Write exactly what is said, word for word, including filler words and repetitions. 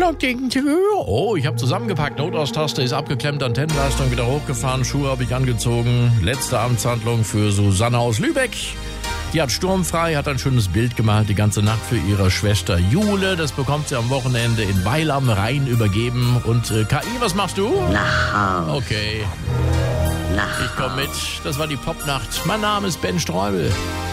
Schluckdicken. Oh, ich habe zusammengepackt. Notaus-Taste ist abgeklemmt, Antennenleistung wieder hochgefahren, Schuhe habe ich angezogen. Letzte Amtshandlung für Susanne aus Lübeck. Die hat sturmfrei, hat ein schönes Bild gemalt, die ganze Nacht für ihre Schwester Jule. Das bekommt sie am Wochenende in Weil am Rhein übergeben. Und äh, K I, was machst du? Nach Haus. Okay, Nach ich komme mit. Das war die Popnacht. Mein Name ist Ben Streubel.